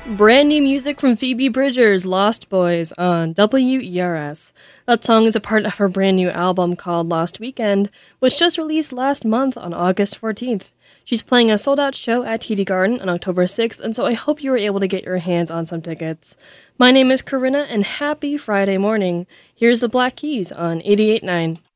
Brand new music from Phoebe Bridgers, Lost Boys, on WERS. That song is a part of her brand new album called Lost Weekend, which just released last month on August 14th. She's playing a sold-out show at TD Garden on October 6th, and so I hope you were able to get your hands on some tickets. My name is Corinna, and happy Friday morning. Here's the Black Keys on 88.9.